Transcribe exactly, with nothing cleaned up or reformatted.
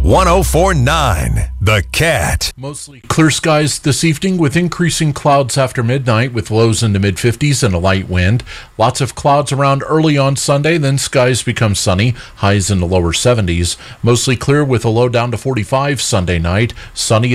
one oh four point nine The Cat. Mostly clear skies this evening with increasing clouds after midnight with lows in the mid fifties and a light wind. Lots of clouds around early on Sunday, then skies become sunny, highs in the lower seventies. Mostly clear with a low down to forty-five Sunday night. Sunny